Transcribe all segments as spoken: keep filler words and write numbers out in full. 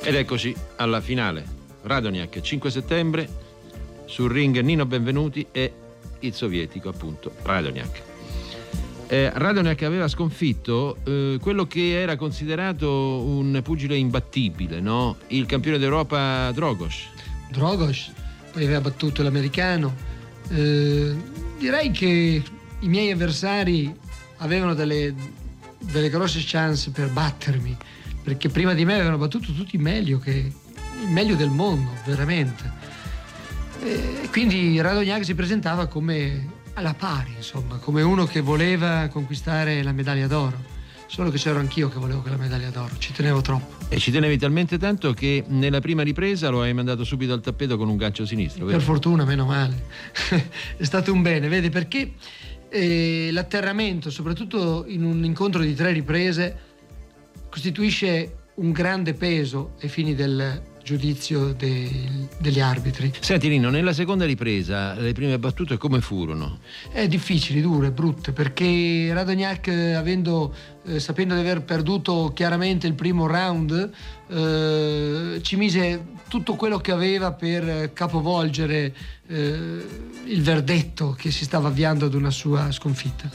Ed eccoci alla finale. Radomljak, cinque settembre, sul ring Nino Benvenuti e il sovietico, appunto, Radomljak. Eh, Radomljak aveva sconfitto eh, quello che era considerato un pugile imbattibile, no? Il campione d'Europa Dragos. Dragos, poi aveva battuto l'americano. Eh, direi che i miei avversari avevano delle, delle grosse chance per battermi, perché prima di me avevano battuto tutti meglio, che il meglio del mondo, veramente. E quindi Radomljak si presentava come alla pari, insomma, come uno che voleva conquistare la medaglia d'oro. Solo che c'ero anch'io che volevo quella medaglia d'oro, ci tenevo troppo. E ci tenevi talmente tanto che nella prima ripresa lo hai mandato subito al tappeto con un gancio sinistro, vero? Per fortuna, meno male. È stato un bene, vedi, perché eh, l'atterramento, soprattutto in un incontro di tre riprese, costituisce un grande peso ai fini del giudizio dei, degli arbitri. Senti Nino, nella seconda ripresa le prime battute come furono? È difficili, dure, brutte, perché Radomljak, avendo eh, sapendo di aver perduto chiaramente il primo round, eh, ci mise tutto quello che aveva per capovolgere eh, il verdetto che si stava avviando ad una sua sconfitta.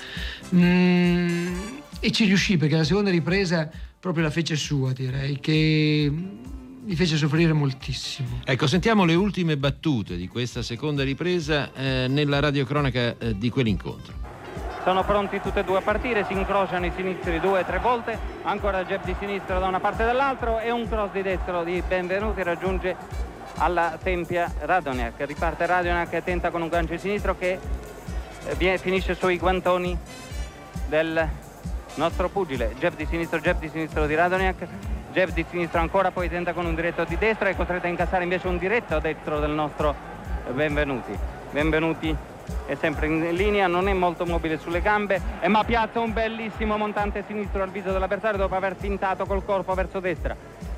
Mm, e ci riuscì, perché la seconda ripresa proprio la fece sua, direi, che mi fece soffrire moltissimo. Ecco, sentiamo le ultime battute di questa seconda ripresa eh, nella radiocronaca eh, di quell'incontro. Sono pronti tutti e due a partire, si incrociano i sinistri due o tre volte, ancora jab di sinistro da una parte e dall'altra e un cross di destro di Benvenuti raggiunge alla tempia Radomljak. Riparte Radomljak e tenta con un gancio di sinistro che eh, finisce sui guantoni del nostro pugile. Jab di sinistro, jab di sinistro di Radomljak. Jab di sinistro ancora, poi tenta con un diretto di destra, è costretto a incassare invece un diretto a destro del nostro Benvenuti. Benvenuti è sempre in linea, non è molto mobile sulle gambe, eh, ma piazza un bellissimo montante sinistro al viso dell'avversario dopo aver fintato col corpo verso destra.